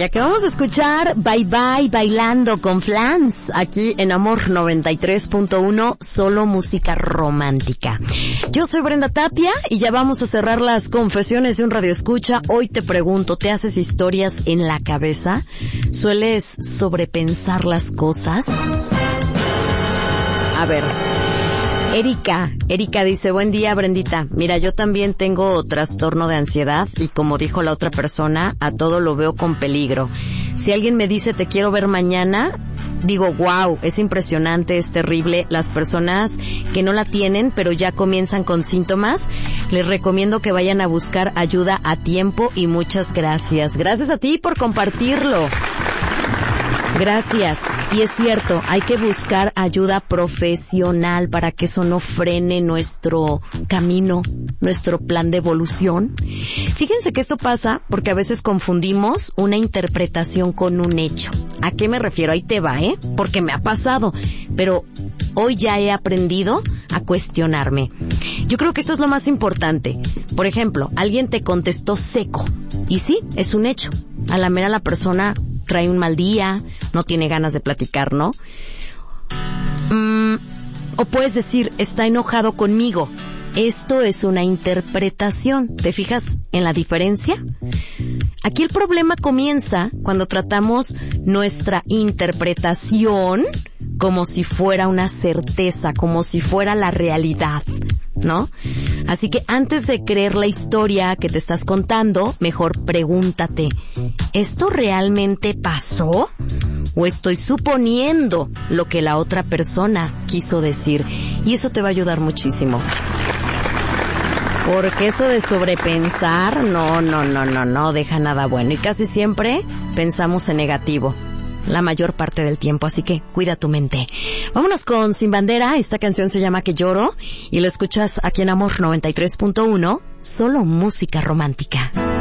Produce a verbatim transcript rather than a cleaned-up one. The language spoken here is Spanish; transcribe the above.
Ya que vamos a escuchar Bye Bye Bailando con Flans aquí en Amor noventa y tres punto uno, solo música romántica. Yo soy Brenda Tapia y ya vamos a cerrar las confesiones de un radioescucha. Hoy te pregunto, ¿te haces historias en la cabeza? ¿Sueles sobrepensar las cosas? A ver, Erika, Erika dice, buen día, Brendita. Mira, yo también tengo trastorno de ansiedad y como dijo la otra persona, a todo lo veo con peligro. Si alguien me dice te quiero ver mañana, digo, wow, es impresionante, es terrible. Las personas que no la tienen, pero ya comienzan con síntomas, les recomiendo que vayan a buscar ayuda a tiempo y muchas gracias. Gracias a ti por compartirlo. Gracias. Y es cierto, hay que buscar ayuda profesional para que eso no frene nuestro camino, nuestro plan de evolución. Fíjense que esto pasa porque a veces confundimos una interpretación con un hecho. ¿A qué me refiero? Ahí te va, ¿eh? Porque me ha pasado. Pero hoy ya he aprendido a cuestionarme. Yo creo que esto es lo más importante. Por ejemplo, alguien te contestó seco. Y sí, es un hecho. A la mera la persona trae un mal día, no tiene ganas de platicar, ¿no? Mm, o puedes decir, está enojado conmigo. Esto es una interpretación. ¿Te fijas en la diferencia? Aquí el problema comienza cuando tratamos nuestra interpretación como si fuera una certeza, como si fuera la realidad, ¿no? Así que antes de creer la historia que te estás contando, mejor pregúntate, ¿esto realmente pasó? ¿O estoy suponiendo lo que la otra persona quiso decir? Y eso te va a ayudar muchísimo. Porque eso de sobrepensar, no, no, no, no, no deja nada bueno. Y casi siempre pensamos en negativo. La mayor parte del tiempo, así que cuida tu mente. Vámonos con Sin Bandera, esta canción se llama Que Lloro y lo escuchas aquí en Amor noventa y tres punto uno, solo música romántica.